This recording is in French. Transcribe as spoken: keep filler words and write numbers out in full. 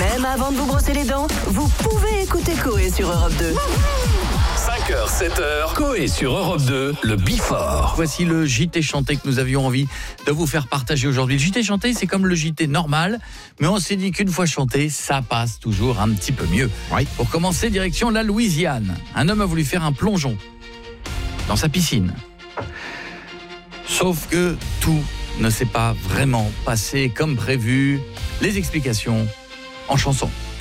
Même avant de vous brosser les dents, vous pouvez écouter Coé sur Europe deux. cinq heures, sept heures, Coé sur Europe deux, le Before. Voici le J T chanté que nous avions envie de vous faire partager aujourd'hui. Le J T chanté, c'est comme le J T normal, mais on s'est dit qu'une fois chanté, ça passe toujours un petit peu mieux. Oui. Pour commencer, direction la Louisiane. Un homme a voulu faire un plongeon dans sa piscine. Sauf que tout ne s'est pas vraiment passé comme prévu. Les explications en chanson.